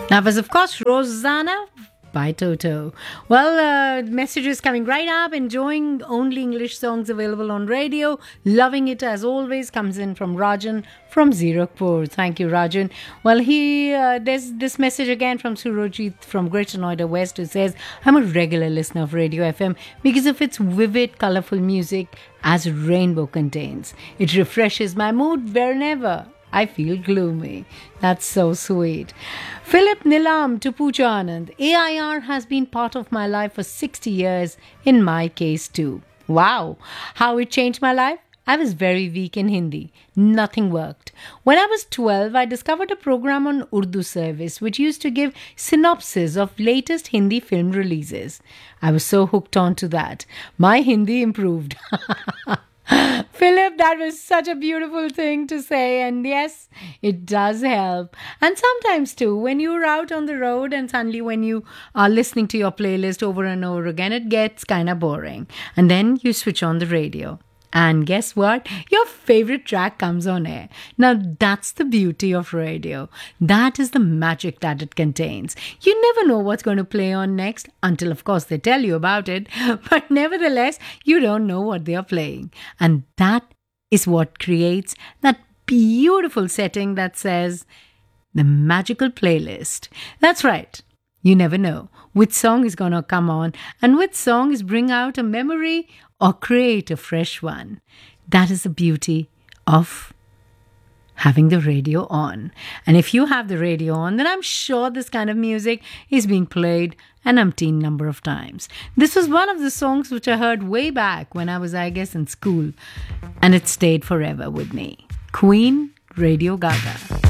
That was, of course, Rosanna by Toto. Well, messages coming right up. Enjoying only English songs available on radio. Loving it as always. Comes in from Rajan from Zirakpur. Thank you, Rajan. Well, there's this message again from Surojit from Greater Noida West, who says, I'm a regular listener of Radio FM because of its vivid, colorful music as Rainbow contains. It refreshes my mood whenever I feel gloomy. That's so sweet. Philip Nilam to Pooja Anand. AIR has been part of my life for 60 years, in my case too. Wow, how it changed my life? I was very weak in Hindi. Nothing worked. When I was 12, I discovered a program on Urdu service which used to give synopsis of latest Hindi film releases. I was so hooked on to that. My Hindi improved. Philip, that was such a beautiful thing to say, and yes, it does help. And sometimes too, when you're out on the road and suddenly when you are listening to your playlist over and over again, it gets kind of boring. And then you switch on the radio. And guess what? Your favorite track comes on air. Now that's the beauty of radio. That is the magic that it contains. You never know what's going to play on next until, of course, they tell you about it. But nevertheless, you don't know what they are playing. And that is what creates that beautiful setting that says the magical playlist. That's right. You never know which song is going to come on and which song is bring out a memory or create a fresh one. That is the beauty of having the radio on. And if you have the radio on, then I'm sure this kind of music is being played an umpteen number of times. This was one of the songs which I heard way back when I was, I guess, in school. And it stayed forever with me. Queen, Radio Gaga.